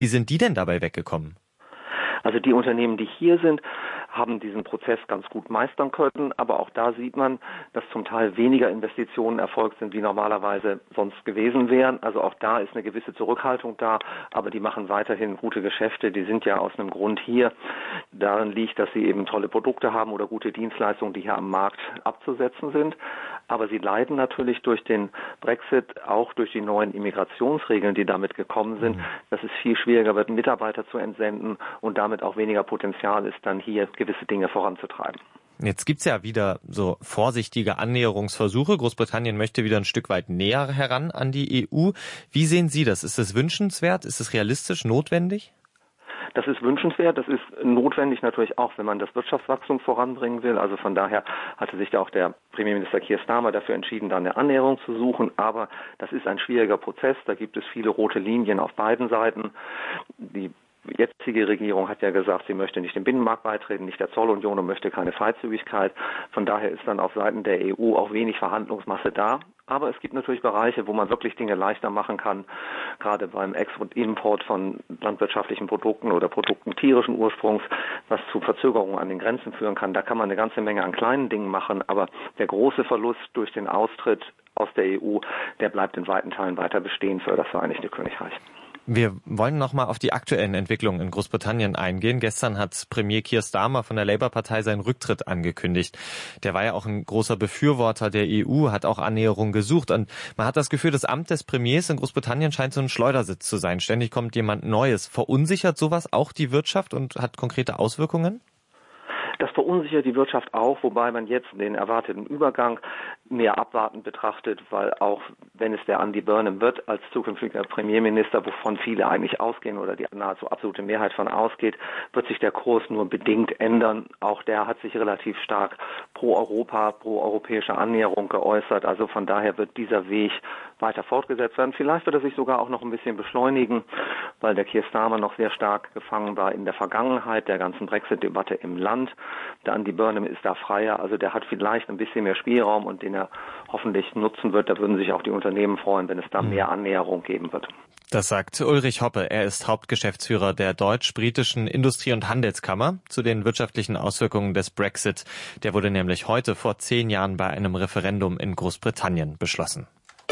Wie sind die denn dabei weggekommen? Also die Unternehmen, die hier sind, haben diesen Prozess ganz gut meistern können, aber auch da sieht man, dass zum Teil weniger Investitionen erfolgt sind, wie normalerweise sonst gewesen wären. Also auch da ist eine gewisse Zurückhaltung da, aber die machen weiterhin gute Geschäfte. Die sind ja aus einem Grund hier. Darin liegt, dass sie eben tolle Produkte haben oder gute Dienstleistungen, die hier am Markt abzusetzen sind. Aber sie leiden natürlich durch den Brexit, auch durch die neuen Immigrationsregeln, die damit gekommen sind, dass es viel schwieriger wird, Mitarbeiter zu entsenden und damit auch weniger Potenzial ist, dann hier gewisse Dinge voranzutreiben. Jetzt gibt's ja wieder so vorsichtige Annäherungsversuche. Großbritannien möchte wieder ein Stück weit näher heran an die EU. Wie sehen Sie das? Ist es wünschenswert? Ist es realistisch, notwendig? Das ist wünschenswert, das ist notwendig natürlich auch, wenn man das Wirtschaftswachstum voranbringen will. Also von daher hatte sich da auch der Premierminister Keir Starmer dafür entschieden, da eine Annäherung zu suchen. Aber das ist ein schwieriger Prozess, da gibt es viele rote Linien auf beiden Seiten. Die jetzige Regierung hat ja gesagt, sie möchte nicht dem Binnenmarkt beitreten, nicht der Zollunion und möchte keine Freizügigkeit. Von daher ist dann auf Seiten der EU auch wenig Verhandlungsmasse da. Aber es gibt natürlich Bereiche, wo man wirklich Dinge leichter machen kann, gerade beim Export und Import von landwirtschaftlichen Produkten oder Produkten tierischen Ursprungs, was zu Verzögerungen an den Grenzen führen kann. Da kann man eine ganze Menge an kleinen Dingen machen, aber der große Verlust durch den Austritt aus der EU, der bleibt in weiten Teilen weiter bestehen für das Vereinigte Königreich. Wir wollen nochmal auf die aktuellen Entwicklungen in Großbritannien eingehen. Gestern hat Premier Keir Starmer von der Labour-Partei seinen Rücktritt angekündigt. Der war ja auch ein großer Befürworter der EU, hat auch Annäherung gesucht. Und man hat das Gefühl, das Amt des Premiers in Großbritannien scheint so ein Schleudersitz zu sein. Ständig kommt jemand Neues. Verunsichert sowas auch die Wirtschaft und hat konkrete Auswirkungen? Das verunsichert die Wirtschaft auch, wobei man jetzt den erwarteten Übergang mehr abwartend betrachtet, weil auch wenn es der Andy Burnham wird als zukünftiger Premierminister, wovon viele eigentlich ausgehen oder die nahezu absolute Mehrheit von ausgeht, wird sich der Kurs nur bedingt ändern. Auch der hat sich relativ stark pro Europa, pro europäische Annäherung geäußert. Also von daher wird dieser Weg weiter fortgesetzt werden. Vielleicht wird er sich sogar auch noch ein bisschen beschleunigen, weil der Keir Starmer noch sehr stark gefangen war in der Vergangenheit der ganzen Brexit-Debatte im Land. Der Andy Burnham ist da freier, also der hat vielleicht ein bisschen mehr Spielraum und den er hoffentlich nutzen wird. Da würden sich auch die Unternehmen freuen, wenn es da mehr Annäherung geben wird. Das sagt Ulrich Hoppe. Er ist Hauptgeschäftsführer der Deutsch-Britischen Industrie- und Handelskammer zu den wirtschaftlichen Auswirkungen des Brexit. Der wurde nämlich heute vor 10 Jahren bei einem Referendum in Großbritannien beschlossen.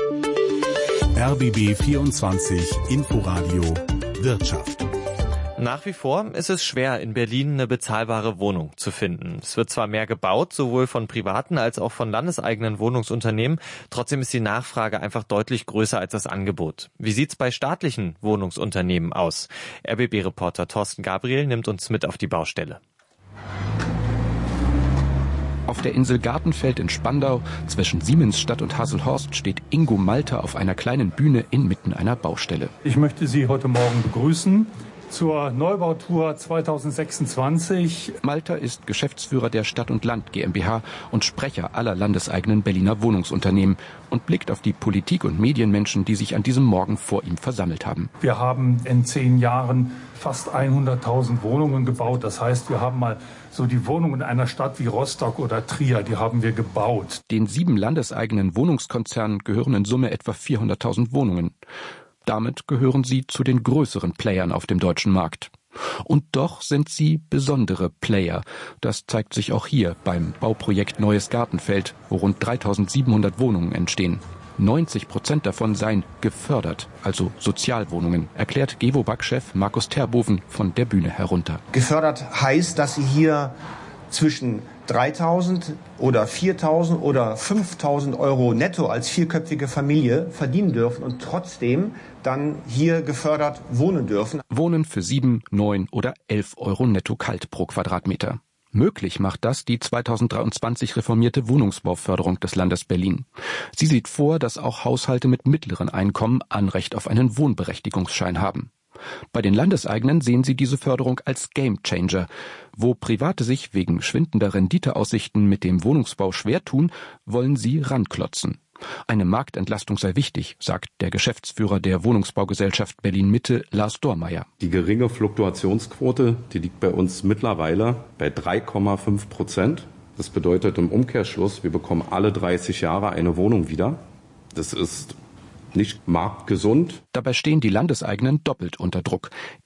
RBB 24 Inforadio Wirtschaft. Nach wie vor ist es schwer, in Berlin eine bezahlbare Wohnung zu finden. Es wird zwar mehr gebaut, sowohl von privaten als auch von landeseigenen Wohnungsunternehmen. Trotzdem ist die Nachfrage einfach deutlich größer als das Angebot. Wie sieht's bei staatlichen Wohnungsunternehmen aus? RBB-Reporter Thorsten Gabriel nimmt uns mit auf die Baustelle. Auf der Insel Gartenfeld in Spandau zwischen Siemensstadt und Haselhorst steht Ingo Malter auf einer kleinen Bühne inmitten einer Baustelle. Ich möchte Sie heute Morgen begrüßen zur Neubautour 2026. Malter ist Geschäftsführer der Stadt und Land GmbH und Sprecher aller landeseigenen Berliner Wohnungsunternehmen und blickt auf die Politik- und Medienmenschen, die sich an diesem Morgen vor ihm versammelt haben. Wir haben in 10 Jahren fast 100.000 Wohnungen gebaut. Das heißt, wir haben mal so die Wohnungen in einer Stadt wie Rostock oder Trier, die haben wir gebaut. Den 7 landeseigenen Wohnungskonzernen gehören in Summe etwa 400.000 Wohnungen. Damit gehören sie zu den größeren Playern auf dem deutschen Markt. Und doch sind sie besondere Player. Das zeigt sich auch hier beim Bauprojekt Neues Gartenfeld, wo rund 3.700 Wohnungen entstehen. 90% davon seien gefördert, also Sozialwohnungen, erklärt Gewobag-Chef Markus Terboven von der Bühne herunter. Gefördert heißt, dass Sie hier zwischen 3.000 oder 4.000 oder 5.000 Euro netto als vierköpfige Familie verdienen dürfen und trotzdem dann hier gefördert wohnen dürfen. Wohnen für 7, 9 oder 11 Euro netto kalt pro Quadratmeter. Möglich macht das die 2023 reformierte Wohnungsbauförderung des Landes Berlin. Sie sieht vor, dass auch Haushalte mit mittleren Einkommen Anrecht auf einen Wohnberechtigungsschein haben. Bei den Landeseigenen sehen sie diese Förderung als Gamechanger. Wo Private sich wegen schwindender Renditeaussichten mit dem Wohnungsbau schwer tun, wollen sie ranklotzen. Eine Marktentlastung sei wichtig, sagt der Geschäftsführer der Wohnungsbaugesellschaft Berlin-Mitte, Lars Dormeyer. Die geringe Fluktuationsquote, die liegt bei uns mittlerweile bei 3,5%. Das bedeutet im Umkehrschluss, wir bekommen alle 30 Jahre eine Wohnung wieder. Das ist nicht marktgesund. Dabei stehen die Landeseigenen doppelt unter Druck.